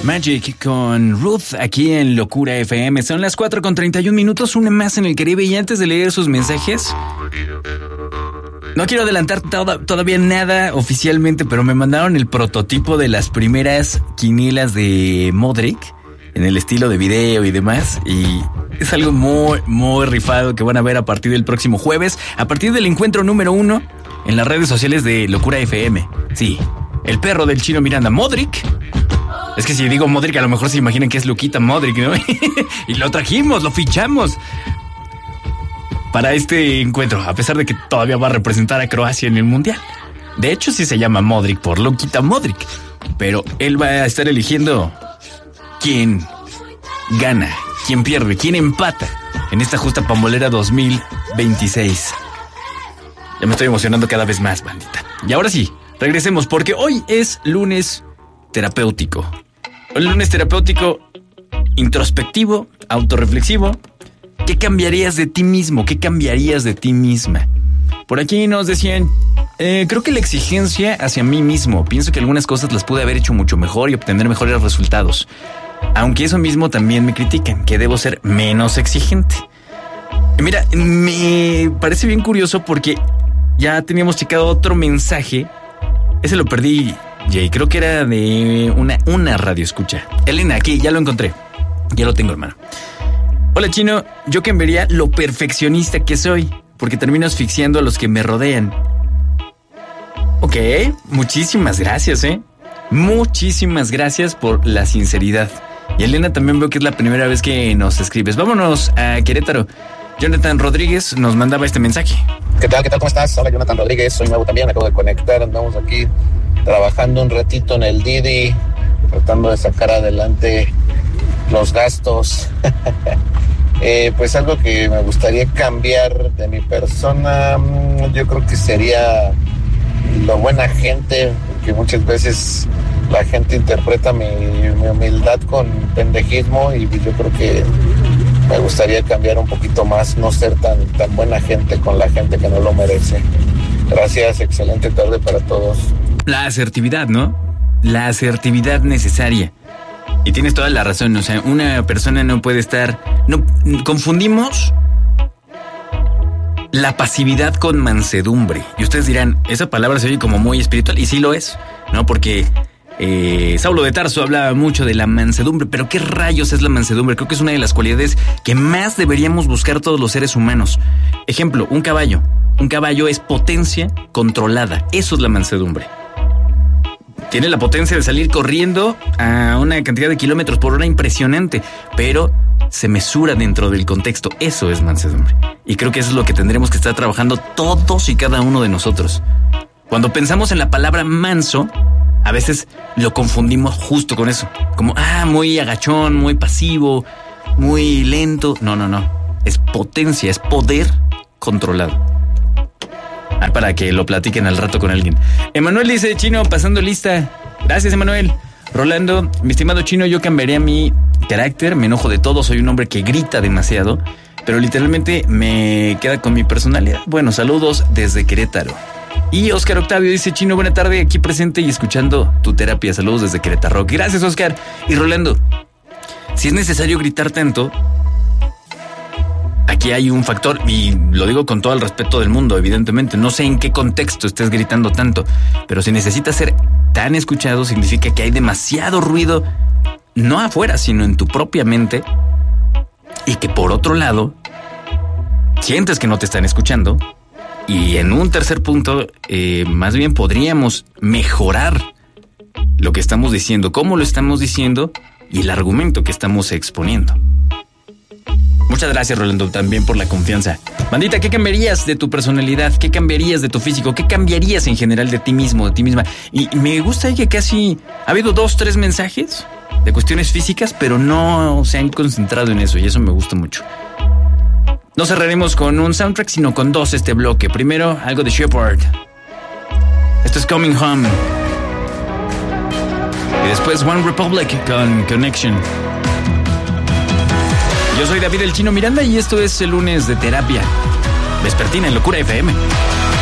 Magic con Ruth aquí en Locura FM. Son las 4:31, una más en el Caribe. Y antes de leer sus mensajes, no quiero adelantar todavía nada oficialmente, pero me mandaron el prototipo de las primeras quinielas de Modric en el estilo de video y demás. Y es algo muy, muy rifado que van a ver a partir del próximo jueves, a partir del encuentro número 1 en las redes sociales de Locura FM. Sí, el perro del Chino Miranda, Modric. Es que si digo Modric, a lo mejor se imaginan que es Luquita Modric, ¿no? Y lo trajimos, lo fichamos para este encuentro, a pesar de que todavía va a representar a Croacia en el Mundial. De hecho, sí se llama Modric por Luquita Modric, pero él va a estar eligiendo quién gana, quién pierde, quién empata en esta justa pambolera 2026. Ya me estoy emocionando cada vez más, bandita. Y ahora sí, regresemos, porque hoy es lunes terapéutico. Un lunes terapéutico introspectivo, autorreflexivo. ¿Qué cambiarías de ti mismo? ¿Qué cambiarías de ti misma? Por aquí nos decían, creo que la exigencia hacia mí mismo. Pienso que algunas cosas las pude haber hecho mucho mejor y obtener mejores resultados. Aunque eso mismo también me critican, que debo ser menos exigente. Mira, me parece bien curioso porque ya teníamos checado otro mensaje. Ese lo perdí, Jay, creo que era de una radio escucha. Elena, aquí, ya lo encontré. Ya lo tengo, hermano. Hola, Chino, yo cambiaría lo perfeccionista que soy, porque termino asfixiando a los que me rodean. Ok, muchísimas gracias, Muchísimas gracias por la sinceridad. Y Elena, también veo que es la primera vez que nos escribes. Vámonos a Querétaro. Jonathan Rodríguez nos mandaba este mensaje. ¿Qué tal? ¿Cómo estás? Hola, Jonathan Rodríguez, soy nuevo también, acabo de conectar, andamos aquí trabajando un ratito en el Didi, tratando de sacar adelante los gastos. Pues algo que me gustaría cambiar de mi persona, yo creo que sería lo buena gente, porque muchas veces la gente interpreta mi humildad con pendejismo y yo creo que me gustaría cambiar un poquito más, no ser tan buena gente con la gente que no lo merece. Gracias, excelente tarde para todos. La asertividad, ¿no? La asertividad necesaria. Y tienes toda la razón, o sea, una persona no puede estar... No, confundimos la pasividad con mansedumbre. Y ustedes dirán, esa palabra se oye como muy espiritual, y sí lo es, ¿no? Porque Saulo de Tarso hablaba mucho de la mansedumbre, pero ¿qué rayos es la mansedumbre? Creo que es una de las cualidades que más deberíamos buscar todos los seres humanos. Ejemplo, un caballo. Un caballo es potencia controlada. Eso es la mansedumbre. Tiene la potencia de salir corriendo a una cantidad de kilómetros por hora impresionante, pero se mesura dentro del contexto. Eso es mansedumbre. Y creo que eso es lo que tendremos que estar trabajando todos y cada uno de nosotros. Cuando pensamos en la palabra manso, a veces lo confundimos justo con eso. Como, muy agachón, muy pasivo, muy lento. No. Es potencia, es poder controlado. Para que lo platiquen al rato con alguien. Emanuel dice, Chino, pasando lista. Gracias, Emanuel. Rolando, mi estimado Chino, yo cambiaría mi carácter. Me enojo de todo, soy un hombre que grita demasiado, pero literalmente me queda con mi personalidad. Bueno, saludos desde Querétaro. Y Oscar Octavio dice, Chino, buena tarde, aquí presente y escuchando tu terapia. Saludos desde Querétaro. Gracias, Oscar. Y Rolando, si es necesario gritar tanto, aquí hay un factor, y lo digo con todo el respeto del mundo, evidentemente. No sé en qué contexto estés gritando tanto, pero si necesitas ser tan escuchado, significa que hay demasiado ruido, no afuera, sino en tu propia mente, y que por otro lado, sientes que no te están escuchando. Y en un tercer punto, más bien podríamos mejorar lo que estamos diciendo, cómo lo estamos diciendo y el argumento que estamos exponiendo. Muchas gracias, Rolando, también por la confianza. Bandita, ¿qué cambiarías de tu personalidad? ¿Qué cambiarías de tu físico? ¿Qué cambiarías en general de ti mismo, de ti misma? Y me gusta que casi ha habido 2-3 mensajes de cuestiones físicas, pero no se han concentrado en eso, y eso me gusta mucho. No cerraremos con un soundtrack, sino con 2 este bloque. Primero, algo de Shepherd. Esto es Coming Home. Y después One Republic con Connection. Yo soy David el Chino Miranda y esto es el lunes de terapia vespertina en Locura FM.